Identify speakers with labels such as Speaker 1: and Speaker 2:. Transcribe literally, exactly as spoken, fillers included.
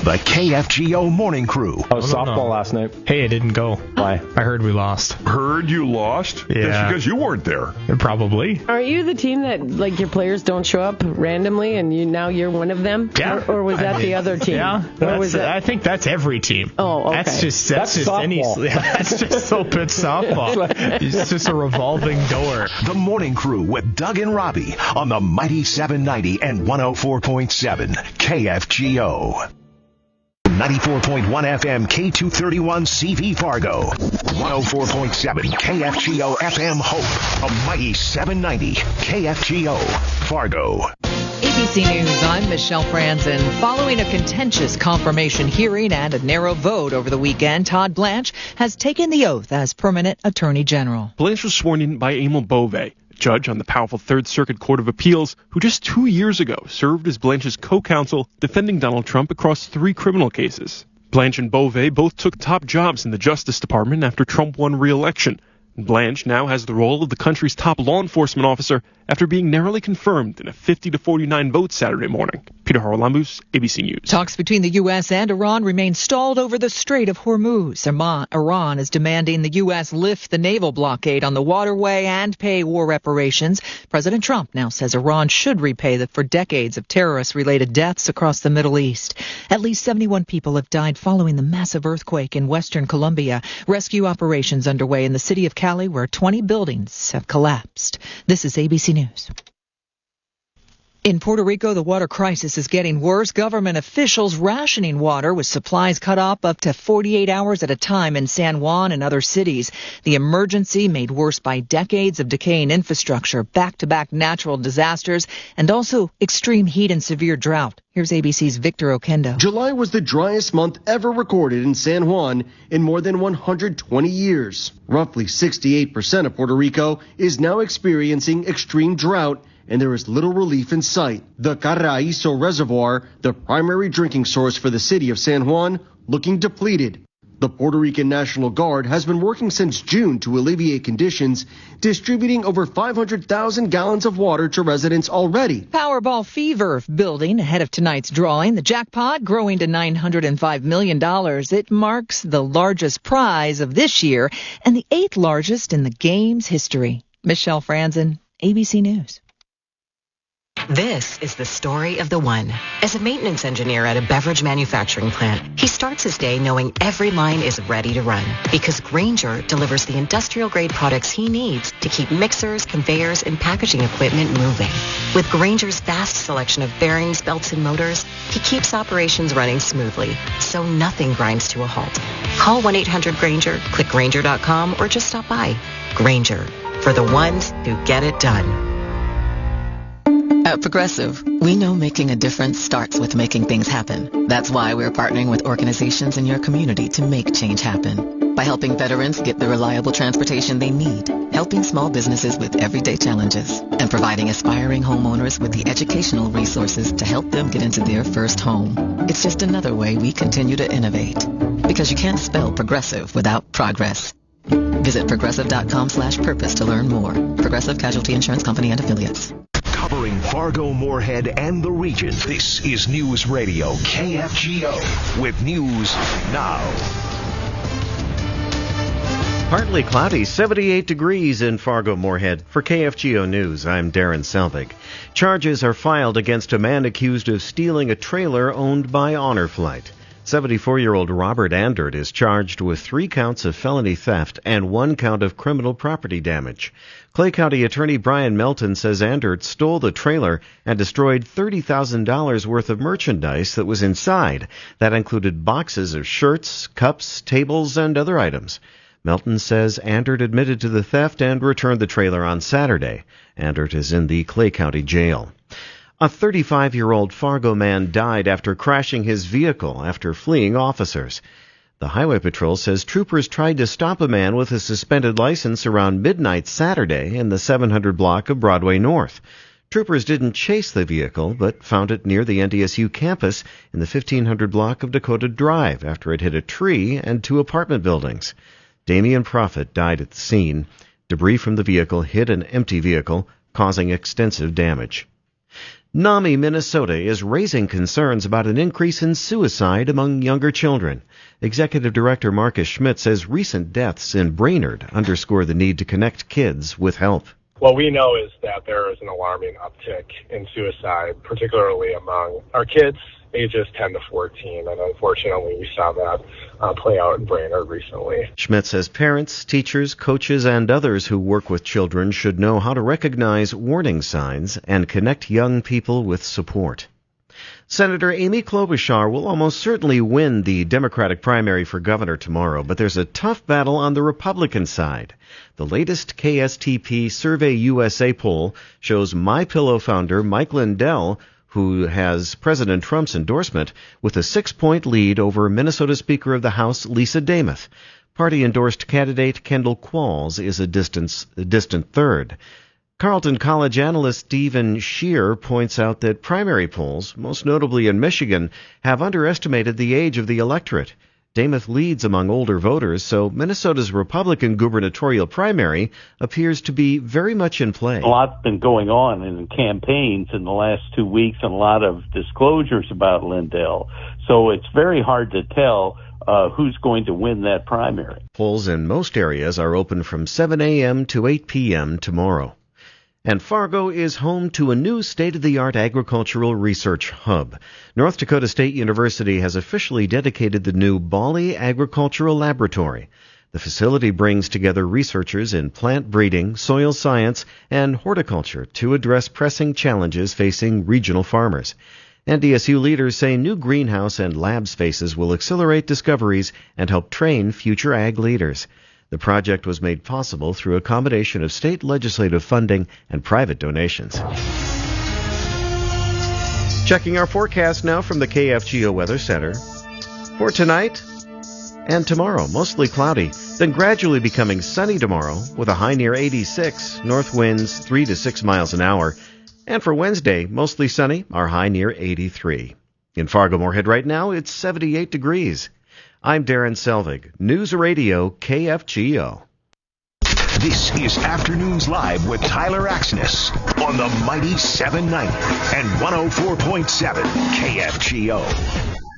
Speaker 1: The K F G O Morning Crew.
Speaker 2: Oh, softball last night.
Speaker 3: Hey, I didn't go.
Speaker 2: Why?
Speaker 3: I heard we lost.
Speaker 4: Heard you lost?
Speaker 3: Yeah.
Speaker 4: That's because you weren't there.
Speaker 3: Probably.
Speaker 5: Aren't you the team that, like, your players don't show up randomly and you now you're one of them?
Speaker 3: Yeah.
Speaker 5: Or, or was that the other team?
Speaker 3: Yeah.
Speaker 5: Or was
Speaker 3: That's,
Speaker 5: that...
Speaker 3: I think that's every team.
Speaker 5: Oh, okay.
Speaker 3: That's just that's,
Speaker 2: That's
Speaker 3: just any.
Speaker 2: softball.
Speaker 3: That's just open softball. It's just a revolving door.
Speaker 1: The Morning Crew with Doug and Robbie on the Mighty seven ninety and one oh four point seven K F G O. ninety-four point one F M K two thirty-one C V Fargo. one oh four point seven K F G O F M Hope. A Mighty seven ninety K F G O Fargo.
Speaker 6: A B C News, I'm Michelle Franzen. Following a contentious confirmation hearing and a narrow vote over the weekend, Todd Blanche has taken the oath as permanent Attorney General.
Speaker 7: Blanche was sworn in by Emil Bove, a judge on the powerful Third Circuit Court of Appeals, who just two years ago served as Blanche's co-counsel defending Donald Trump across three criminal cases. Blanche and Bove both took top jobs in the Justice Department after Trump won re-election. Blanche now has the role of the country's top law enforcement officer after being narrowly confirmed in a fifty to forty-nine vote Saturday morning. Peter Haralambous, A B C News.
Speaker 6: Talks between the U S and Iran remain stalled over the Strait of Hormuz. Iran is demanding the U S lift the naval blockade on the waterway and pay war reparations. President Trump now says Iran should repay the, for decades of terrorist-related deaths across the Middle East. At least seventy-one people have died following the massive earthquake in western Colombia. Rescue operations underway in the city of Cali, where twenty buildings have collapsed. This is A B C News. In Puerto Rico, the water crisis is getting worse. Government officials rationing water with supplies cut off up to forty-eight hours at a time in San Juan and other cities. The emergency made worse by decades of decaying infrastructure, back-to-back natural disasters, and also extreme heat and severe drought. Here's A B C's Victor Oquendo.
Speaker 8: July was the driest month ever recorded in San Juan in more than one hundred twenty years. Roughly sixty-eight percent of Puerto Rico is now experiencing extreme drought, and there is little relief in sight. The Carraízo Reservoir, the primary drinking source for the city of San Juan, looking depleted. The Puerto Rican National Guard has been working since June to alleviate conditions, distributing over five hundred thousand gallons of water to residents already.
Speaker 6: Powerball fever building ahead of tonight's drawing. The jackpot growing to nine hundred five million dollars. It marks the largest prize of this year and the eighth largest in the game's history. Michelle Franzen, A B C News.
Speaker 9: This is the story of the one. As a maintenance engineer at a beverage manufacturing plant, he starts his day knowing every line is ready to run because Grainger delivers the industrial-grade products he needs to keep mixers, conveyors, and packaging equipment moving. With Grainger's vast selection of bearings, belts, and motors, he keeps operations running smoothly, so nothing grinds to a halt. Call one eight hundred Grainger, click Grainger dot com, or just stop by. Grainger, for the ones who get it done.
Speaker 10: At Progressive, we know making a difference starts with making things happen. That's why we're partnering with organizations in your community to make change happen. By helping veterans get the reliable transportation they need, helping small businesses with everyday challenges, and providing aspiring homeowners with the educational resources to help them get into their first home. It's just another way we continue to innovate. Because you can't spell progressive without progress. Visit progressive.com slash purpose to learn more. Progressive Casualty Insurance Company and Affiliates.
Speaker 1: Covering Fargo, Moorhead, and the region, this is News Radio K F G O with news now.
Speaker 11: Partly cloudy, seventy-eight degrees in Fargo, Moorhead. For K F G O News, I'm Darren Selvig. Charges are filed against a man accused of stealing a trailer owned by Honor Flight. seventy-four-year-old Robert Andert is charged with three counts of felony theft and one count of criminal property damage. Clay County Attorney Brian Melton says Andert stole the trailer and destroyed thirty thousand dollars worth of merchandise that was inside. That included boxes of shirts, cups, tables, and other items. Melton says Andert admitted to the theft and returned the trailer on Saturday. Andert is in the Clay County Jail. A thirty-five-year-old Fargo man died after crashing his vehicle after fleeing officers. The Highway Patrol says troopers tried to stop a man with a suspended license around midnight Saturday in the seven hundred block of Broadway North. Troopers didn't chase the vehicle, but found it near the N D S U campus in the fifteen hundred block of Dakota Drive after it hit a tree and two apartment buildings. Damian Prophet died at the scene. Debris from the vehicle hit an empty vehicle, causing extensive damage. NAMI, Minnesota is raising concerns about an increase in suicide among younger children. Executive Director Marcus Schmidt says recent deaths in Brainerd underscore the need to connect kids with help.
Speaker 2: What we know is that there is an alarming uptick in suicide, particularly among our kids, ages ten to fourteen, and unfortunately we saw that uh, play out in Brainerd recently.
Speaker 11: Schmidt says parents, teachers, coaches, and others who work with children should know how to recognize warning signs and connect young people with support. Senator Amy Klobuchar will almost certainly win the Democratic primary for governor tomorrow, but there's a tough battle on the Republican side. The latest K S T P Survey U S A poll shows MyPillow founder Mike Lindell, who has President Trump's endorsement, with a six-point lead over Minnesota Speaker of the House Lisa Demuth. Party-endorsed candidate Kendall Qualls is a distant, a distant third. Carleton College analyst Stephen Shear points out that primary polls, most notably in Michigan, have underestimated the age of the electorate. Demuth leads among older voters, so Minnesota's Republican gubernatorial primary appears to be very much in play.
Speaker 12: A lot's been going on in campaigns in the last two weeks and a lot of disclosures about Lindell. So it's very hard to tell uh, who's going to win that primary.
Speaker 11: Polls in most areas are open from seven a.m. to eight p.m. tomorrow. And Fargo is home to a new state-of-the-art agricultural research hub. North Dakota State University has officially dedicated the new Bali Agricultural Laboratory. The facility brings together researchers in plant breeding, soil science, and horticulture to address pressing challenges facing regional farmers. N D S U leaders say new greenhouse and lab spaces will accelerate discoveries and help train future ag leaders. The project was made possible through a combination of state legislative funding and private donations. Checking our forecast now from the K F G O Weather Center. For tonight and tomorrow, mostly cloudy, then gradually becoming sunny tomorrow with a high near eighty-six, north winds three to six miles an hour. And for Wednesday, mostly sunny, our high near eighty-three. In Fargo-Moorhead right now, it's seventy-eight degrees. I'm Darren Selvig, News Radio K F G O.
Speaker 1: This is Afternoons Live with Tyler Axness on the Mighty seven ninety and one oh four point seven K F G O.